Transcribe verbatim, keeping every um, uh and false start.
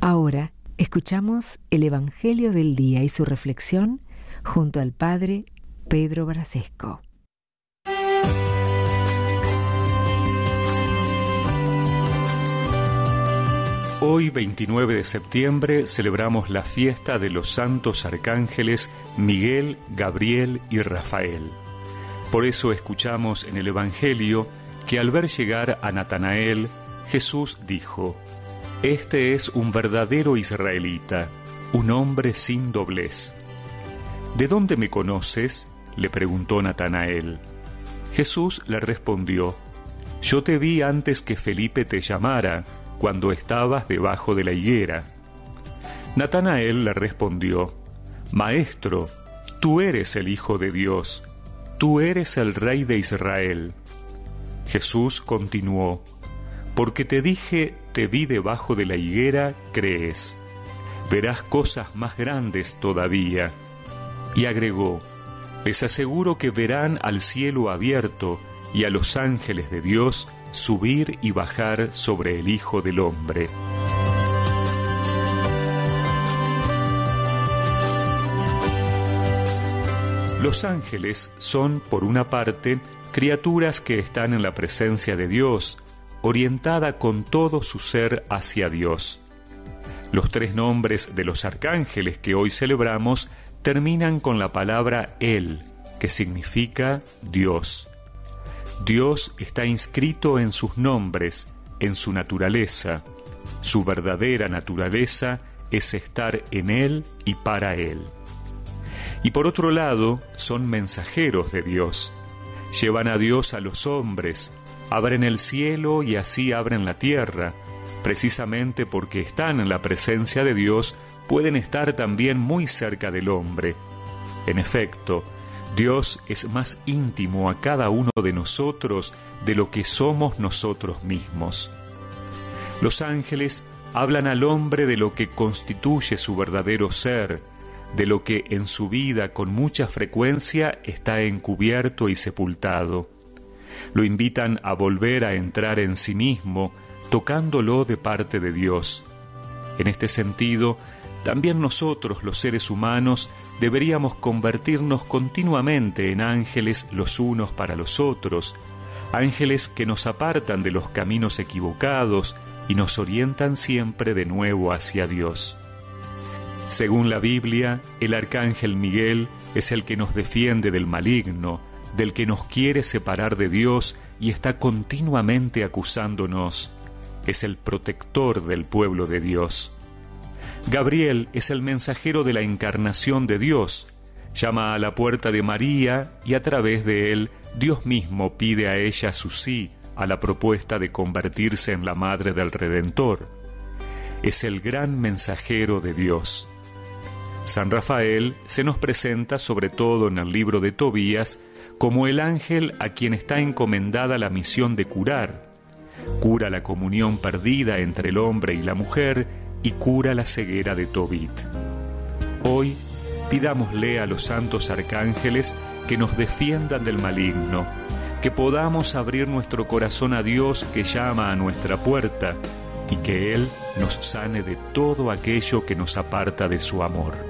Ahora escuchamos el Evangelio del Día y su reflexión junto al Padre Pedro Brasesco. Hoy, veintinueve de septiembre, celebramos la fiesta de los santos arcángeles Miguel, Gabriel y Rafael. Por eso escuchamos en el Evangelio que al ver llegar a Natanael, Jesús dijo: «Este es un verdadero israelita, un hombre sin doblez». «¿De dónde me conoces?», le preguntó Natanael. Jesús le respondió: «Yo te vi antes que Felipe te llamara, cuando estabas debajo de la higuera». Natanael le respondió: «Maestro, tú eres el Hijo de Dios, tú eres el Rey de Israel». Jesús continuó: «Porque te dije, te vi debajo de la higuera, crees. Verás cosas más grandes todavía». Y agregó: «Les aseguro que verán al cielo abierto y a los ángeles de Dios subir y bajar sobre el Hijo del Hombre». Los ángeles son, por una parte, criaturas que están en la presencia de Dios, orientada con todo su ser hacia Dios. Los tres nombres de los arcángeles que hoy celebramos terminan con la palabra El, que significa Dios. Dios está inscrito en sus nombres, en su naturaleza. Su verdadera naturaleza es estar en Él y para Él. Y por otro lado, son mensajeros de Dios. Llevan a Dios a los hombres, abren el cielo y así abren la tierra. Precisamente porque están en la presencia de Dios, pueden estar también muy cerca del hombre. En efecto, Dios es más íntimo a cada uno de nosotros de lo que somos nosotros mismos. Los ángeles hablan al hombre de lo que constituye su verdadero ser, de lo que en su vida con mucha frecuencia está encubierto y sepultado. Lo invitan a volver a entrar en sí mismo, tocándolo de parte de Dios. En este sentido, también nosotros, los seres humanos, deberíamos convertirnos continuamente en ángeles los unos para los otros, ángeles que nos apartan de los caminos equivocados y nos orientan siempre de nuevo hacia Dios. Según la Biblia, el arcángel Miguel es el que nos defiende del maligno, del que nos quiere separar de Dios y está continuamente acusándonos. Es el protector del pueblo de Dios. Gabriel es el mensajero de la encarnación de Dios. Llama a la puerta de María y a través de él, Dios mismo pide a ella su sí a la propuesta de convertirse en la madre del Redentor. Es el gran mensajero de Dios. San Rafael se nos presenta, sobre todo en el libro de Tobías, como el ángel a quien está encomendada la misión de curar. Cura la comunión perdida entre el hombre y la mujer y cura la ceguera de Tobit. Hoy, pidámosle a los santos arcángeles que nos defiendan del maligno, que podamos abrir nuestro corazón a Dios que llama a nuestra puerta y que Él nos sane de todo aquello que nos aparta de su amor.